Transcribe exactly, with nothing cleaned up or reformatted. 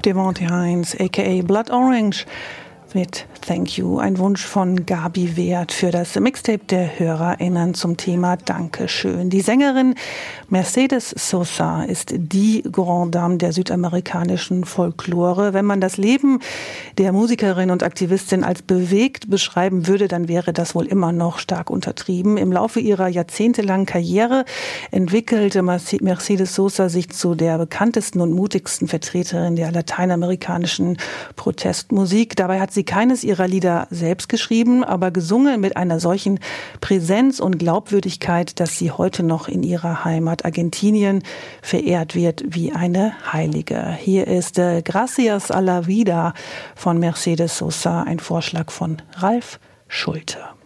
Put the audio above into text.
Devontae Hines, aka Blood Orange, mit Thank You, ein Wunsch von Gabi Wert für das Mixtape der HörerInnen zum Thema Dankeschön. Die Sängerin Mercedes Sosa ist die Grande Dame der südamerikanischen Folklore. Wenn man das Leben der Musikerin und Aktivistin als bewegt beschreiben würde, dann wäre das wohl immer noch stark untertrieben. Im Laufe ihrer jahrzehntelangen Karriere entwickelte Mercedes Sosa sich zu der bekanntesten und mutigsten Vertreterin der lateinamerikanischen Protestmusik. Dabei hat sie keines ihrer Lieder selbst geschrieben, aber gesungen mit einer solchen Präsenz und Glaubwürdigkeit, dass sie heute noch in ihrer Heimat Argentinien verehrt wird wie eine Heilige. Hier ist äh, Gracias a la Vida von Mercedes Sosa, ein Vorschlag von Ralf Schulte.